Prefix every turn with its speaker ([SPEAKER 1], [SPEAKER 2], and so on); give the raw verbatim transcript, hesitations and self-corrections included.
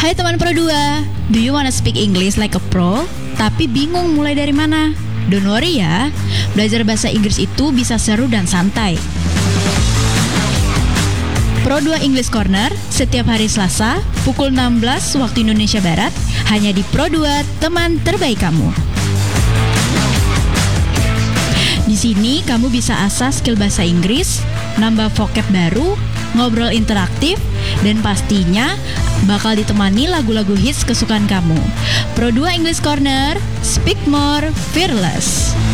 [SPEAKER 1] Hai teman Pro dua, do you wanna speak English like a pro? Tapi bingung mulai dari mana? Don't worry ya, belajar bahasa Inggris itu bisa seru dan santai. Pro dua English Corner setiap hari Selasa pukul enam belas waktu Indonesia Barat hanya di Pro dua, teman terbaik kamu. Di sini kamu bisa asah skill bahasa Inggris, nambah vocab baru, ngobrol interaktif, dan pastinya bakal ditemani lagu-lagu hits kesukaan kamu. Pro dua English Corner, speak more, fearless.